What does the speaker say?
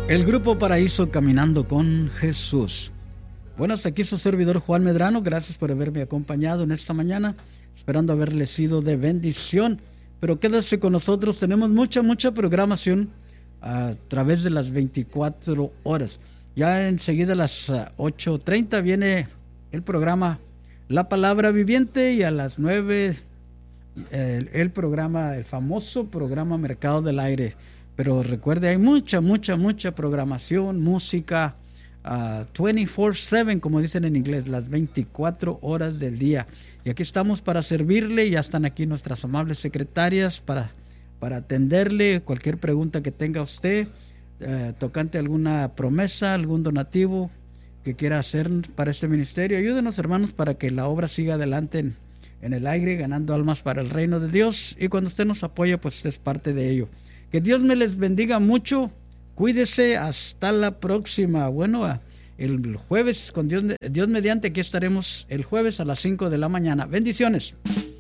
El Grupo Paraíso, Caminando con Jesús. Bueno, hasta aquí su servidor Juan Medrano. Gracias por haberme acompañado en esta mañana, esperando haberle sido de bendición. Pero quédese con nosotros, tenemos mucha programación a través de las 24 horas. Ya enseguida a las 8:30 viene el programa La Palabra Viviente, y a las 9 el programa, el famoso programa Mercado del Aire. Pero recuerde, hay mucha programación, música, 24/7, como dicen en inglés, las 24 horas del día. Y aquí estamos para servirle. Ya están aquí nuestras amables secretarias para atenderle cualquier pregunta que tenga usted, tocante alguna promesa, algún donativo que quiera hacer para este ministerio. Ayúdenos, hermanos, para que la obra siga adelante en el aire, ganando almas para el reino de Dios. Y cuando usted nos apoya, pues usted es parte de ello. Que Dios me les bendiga mucho. Cuídese, hasta la próxima. Bueno, el jueves, con Dios mediante, aquí estaremos el jueves a las 5 de la mañana. Bendiciones.